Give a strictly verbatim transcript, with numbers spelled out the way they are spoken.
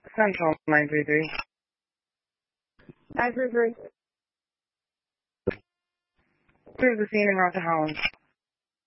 Central nine three three. nine three three. Clear the scene and route to Holland.